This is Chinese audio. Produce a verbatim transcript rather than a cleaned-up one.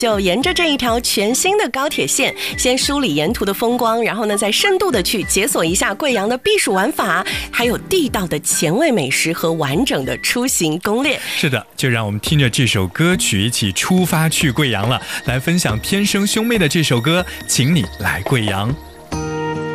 就沿着这一条全新的高铁线，先梳理沿途的风光，然后呢，再深度的去解锁一下贵阳的避暑玩法，还有地道的前卫美食和完整的出行攻略。 是的，就让我们听着这首歌曲一起出发去贵阳了，来分享天生兄妹的这首歌《请你来贵阳》。